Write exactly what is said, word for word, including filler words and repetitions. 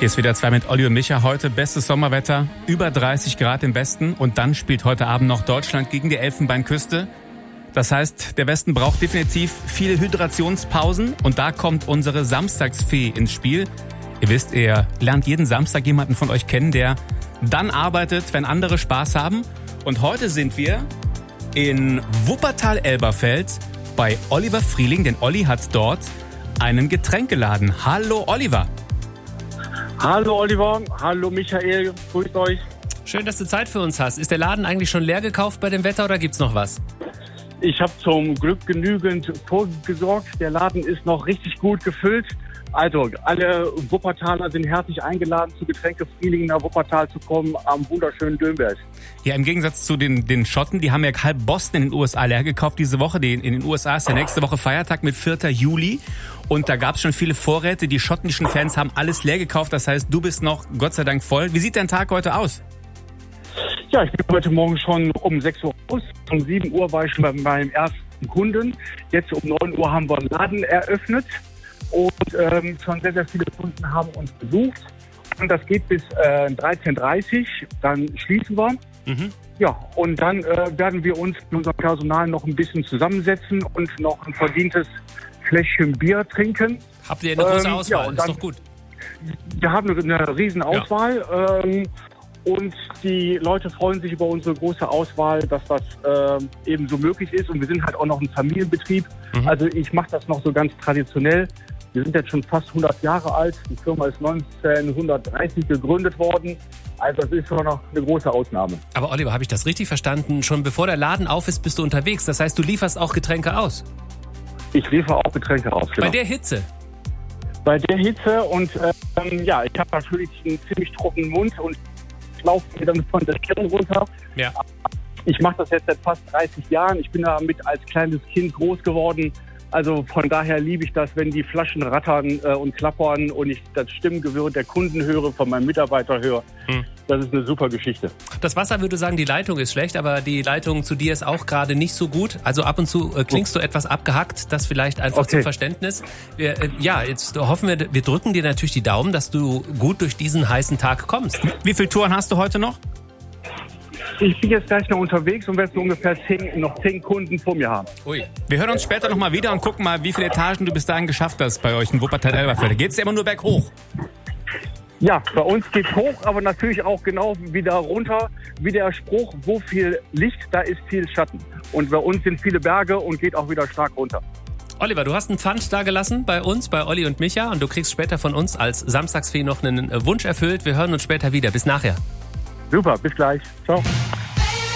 Hier ist wieder zwei mit Olli und Micha. Heute bestes Sommerwetter, über dreißig Grad im Westen. Und dann spielt heute Abend noch Deutschland gegen die Elfenbeinküste. Das heißt, der Westen braucht definitiv viele Hydrationspausen. Und da kommt unsere Samstagsfee ins Spiel. Ihr wisst, ihr lernt jeden Samstag jemanden von euch kennen, der dann arbeitet, wenn andere Spaß haben. Und heute sind wir in Wuppertal-Elberfeld bei Oliver Frieling, denn Olli hat dort einen Getränkeladen. Hallo Oliver. Hallo Oliver, hallo Michael, grüßt euch. Schön, dass du Zeit für uns hast. Ist der Laden eigentlich schon leer gekauft bei dem Wetter oder gibt's noch was? Ich habe zum Glück genügend vorgesorgt. Der Laden ist noch richtig gut gefüllt. Also alle Wuppertaler sind herzlich eingeladen, zu Getränke Frieling nach Wuppertal zu kommen am wunderschönen Dönberg. Ja, im Gegensatz zu den, den Schotten, die haben ja halb Boston in den U S A leer gekauft diese Woche. Die, in den U S A ist ja nächste Woche Feiertag mit vierten Juli. Und da gab es schon viele Vorräte. Die schottischen Fans haben alles leer gekauft. Das heißt, du bist noch Gott sei Dank voll. Wie sieht dein Tag heute aus? Ja, ich bin heute Morgen schon um sechs Uhr raus. Um sieben Uhr war ich schon bei meinem ersten Kunden. Jetzt um neun Uhr haben wir den Laden eröffnet. Und ähm, schon sehr, sehr viele Kunden haben uns besucht. Und das geht bis äh, dreizehn Uhr dreißig. Dann schließen wir. Mhm. Ja, und dann äh, werden wir uns mit unserem Personal noch ein bisschen zusammensetzen und noch ein verdientes Fläschchen Bier trinken. Habt ihr eine große ähm, Auswahl? Ja, ist dann, doch gut. Wir haben eine riesen Auswahl. Ja. Ähm, und die Leute freuen sich über unsere große Auswahl, dass das äh, eben so möglich ist. Und wir sind halt auch noch ein Familienbetrieb. Mhm. Also ich mache das noch so ganz traditionell. Wir sind jetzt schon fast hundert Jahre alt. Die Firma ist neunzehnhundertdreißig gegründet worden. Also das ist schon noch eine große Ausnahme. Aber Oliver, habe ich das richtig verstanden? Schon bevor der Laden auf ist, bist du unterwegs. Das heißt, du lieferst auch Getränke aus? Ich liefere auch Getränke aus, genau. Bei der Hitze? Bei der Hitze und ähm, ja, ich habe natürlich einen ziemlich trockenen Mund und ich laufe mir dann von der Stirn runter. Ja. Ich mache das jetzt seit fast dreißig Jahren. Ich bin damit als kleines Kind groß geworden. Also von daher liebe ich das, wenn die Flaschen rattern äh, und klappern und ich das Stimmengewirr der Kunden höre, von meinem Mitarbeiter höre. Hm. Das ist eine super Geschichte. Das Wasser würde sagen, die Leitung ist schlecht, aber die Leitung zu dir ist auch gerade nicht so gut. Also ab und zu äh, klingst oh. du etwas abgehackt, das vielleicht einfach okay. zum Verständnis. Wir, äh, ja, jetzt hoffen wir, wir drücken dir natürlich die Daumen, dass du gut durch diesen heißen Tag kommst. Wie viele Touren hast du heute noch? Ich bin jetzt gleich noch unterwegs und werde so ungefähr zehn, noch zehn Kunden vor mir haben. Ui. Wir hören uns später nochmal wieder und gucken mal, wie viele Etagen du bis dahin geschafft hast bei euch in Wuppertal-Elberfeld. Geht es immer nur berghoch? Ja, bei uns geht's hoch, aber natürlich auch genau wieder runter. Wie der Spruch, wo viel Licht, da ist viel Schatten. Und bei uns sind viele Berge und geht auch wieder stark runter. Oliver, du hast einen Pfand da gelassen bei uns, bei Olli und Micha. Und du kriegst später von uns als Samstagsfee noch einen Wunsch erfüllt. Wir hören uns später wieder. Bis nachher. Super, bis gleich. Ciao.